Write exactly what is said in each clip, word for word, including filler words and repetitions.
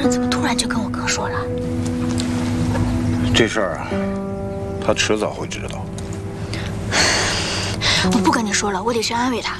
人怎么突然就跟我哥说了？ 这事儿啊，他迟早会知道。 我不跟你说了，我得去安慰他。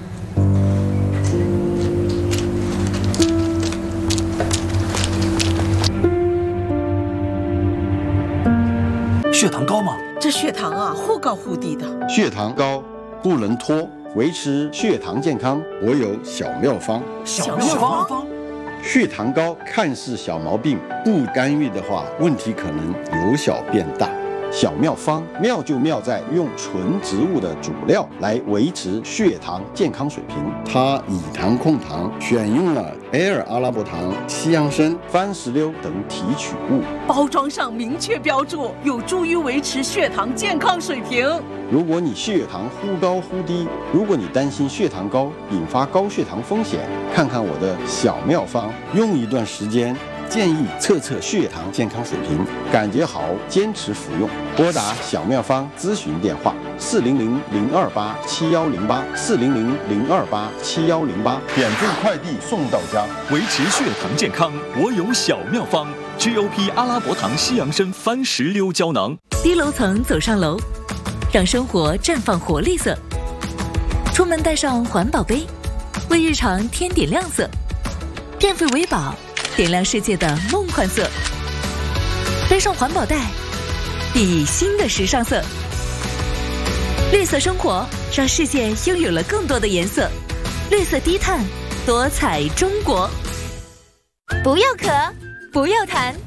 血糖高吗？ 这血糖啊，忽高忽低的。 血糖高不能拖，维持血糖健康，我有小妙方。 小妙方。 血糖高看似小毛病，不干预的话，问题可能由小变大。小妙方妙就妙在用纯植物的主料来维持血糖健康水平。它以糖控糖，选用了 L 阿拉伯糖、西洋参、番石榴等提取物。 包装上明确标注，有助于维持血糖健康水平。 如果你血糖忽高忽低，如果你担心血糖高引发高血糖风险，看看我的小妙方，用一段时间。建议测测血糖健康水平，感觉好坚持服用。拨打小妙方咨询电话：四零零零二八七幺零八，四零零零二八七幺零八，免费快递送到家。 维持血糖健康，我有小妙方 ：G O P 阿拉伯糖西洋参番石榴胶囊。 低楼层走上楼，让生活绽放活力色。出门带上环保杯，为日常添点亮色。电费维保。点亮世界的梦幻色，背上环保袋，熠熠新的时尚色。绿色生活让世界拥有了更多的颜色，绿色低碳，多彩中国。 不要壳，不要痰，